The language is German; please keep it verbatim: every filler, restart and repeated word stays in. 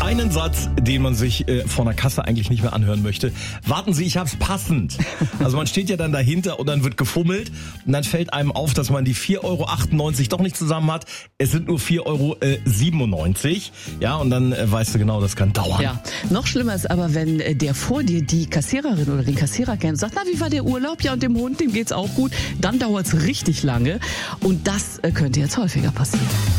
einen Satz, den man sich äh, vor einer Kasse eigentlich nicht mehr anhören möchte. Warten Sie, ich hab's passend. Also man steht ja dann dahinter und dann wird gefummelt und dann fällt einem auf, dass man die vier Euro achtundneunzig doch nicht zusammen hat. Es sind nur vier Euro siebenundneunzig. Ja, und dann äh, weißt du genau, das kann dauern. Ja, noch schlimmer ist aber, wenn äh, der vor dir die Kassiererin oder den Kassierer kennt und sagt, na, wie war der Urlaub? Ja, und dem Hund, dem geht's auch gut. Dann dauert's richtig lange und das äh, könnte jetzt häufiger passieren.